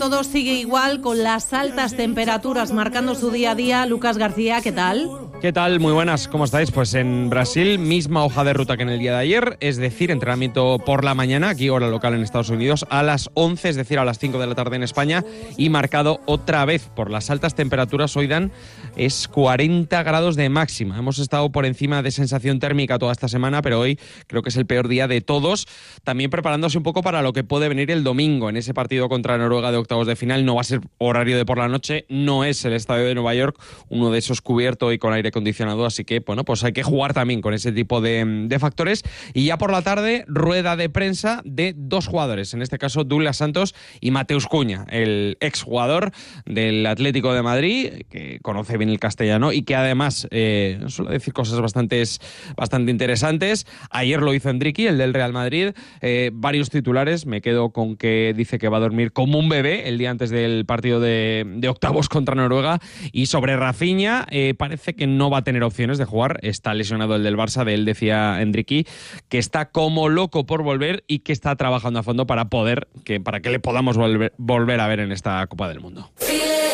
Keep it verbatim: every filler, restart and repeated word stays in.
Todo sigue igual, con las altas temperaturas marcando su día a día. Lucas García, ¿qué tal? ¿Qué tal? Muy buenas, ¿cómo estáis? Pues en Brasil, misma hoja de ruta que en el día de ayer, es decir, entrenamiento por la mañana, aquí hora local en Estados Unidos, a las once, es decir, a las cinco de la tarde en España, y marcado otra vez por las altas temperaturas. Hoy dan es cuarenta grados de máxima. Hemos estado por encima de sensación térmica toda esta semana, pero hoy creo que es el peor día de todos. También preparándose un poco para lo que puede venir el domingo en ese partido contra Noruega de octavos de final. No va a ser horario de por la noche, no es el estadio de Nueva York, uno de esos cubierto y con aire acondicionado, así que bueno, pues hay que jugar también con ese tipo de, de factores. Y ya por la tarde, rueda de prensa de dos jugadores, en este caso Douglas Santos y Mateus Cunha, el exjugador del Atlético de Madrid, que conoce bien el castellano y que además eh, suele decir cosas bastante, bastante interesantes. Ayer lo hizo Endricky, el del Real Madrid, eh, varios titulares. Me quedo con que dice que va a dormir como un bebé el día antes del partido de, de octavos contra Noruega. Y sobre Rafinha, eh, parece que no va a tener opciones de jugar. Está lesionado el del Barça, de él decía Endricky que está como loco por volver y que está trabajando a fondo para poder, que para que le podamos volver, volver a ver en esta Copa del Mundo.